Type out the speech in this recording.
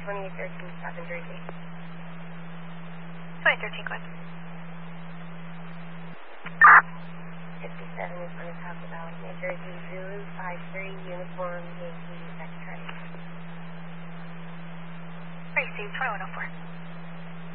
2013 stop in Jersey. 2013, go ahead. 57 is on the top of Valley, New Jersey, Zulu 53, uniform, Yankee, X-ray. Received 2104.